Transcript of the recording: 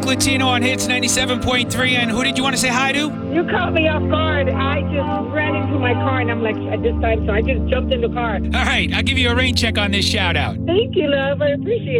Latino on Hits 97.3. And who did you want to say hi to? You caught me off guard. I just ran into my car, and I'm like, at this time, so I just jumped in the car. All right, I'll give you a rain check on this shout out. Thank you, love. I appreciate it.